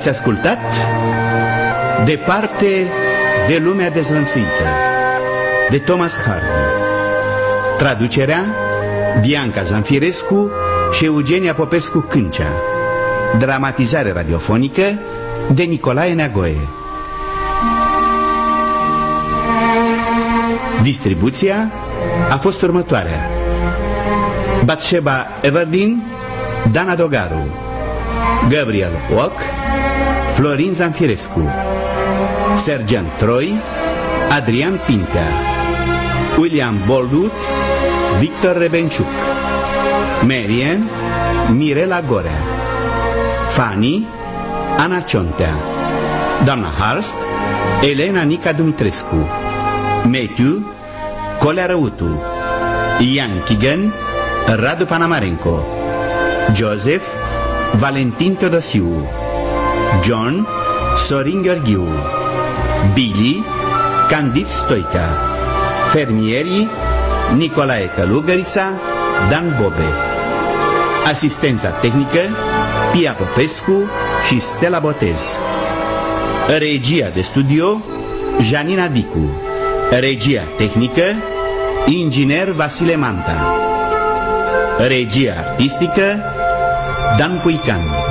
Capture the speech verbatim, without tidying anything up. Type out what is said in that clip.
Ați ascultat Departe de lumea dezlănțuită de Thomas Hardy. Traducerea Bianca Zanfirescu și Eugenia Popescu Câncea. Dramatizare radiofonică de Nicolae Neagoe. Distribuția a fost următoarea: Batsheba Everdeen, Dana Dogaru, Gabriel Ock, Florin Zanfirescu, Sergeant Troy, Adrian Pintea, William Boldwood, Victor Rebenciuc, Marian, Mirela Gorea, Fanny, Ana Ciontea, doamna Harst, Elena Nica Dumitrescu, Matthew, Colea Răutu, Ian Kigan, Radu Panamarenko, Joseph, Valentin Teodosiu, John, Sorin Gheorghiu, Billy, Candid Stoica, fermierii Nicolae Călugărița, Dan Bobe. Asistența tehnică Pia Popescu și Stella Botez. Regia de studio Janina Dicu. Regia tehnică inginer Vasile Manta. Regia artistică Dan Puican.